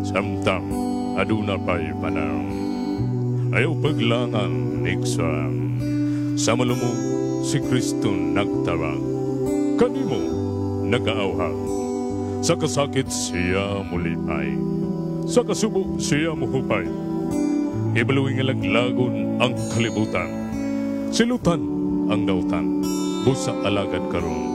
samtang aduna pa'y panang. Ayaw paglangan iksam, sa malumog si Kristo nagtarang. Kanimo nagaawhang, sa kasakit siya mulipay, sa kasubo siya muhupay. Ibaluing alaglagon ang kalibutan, silutan ang nautan, busa alagad karon.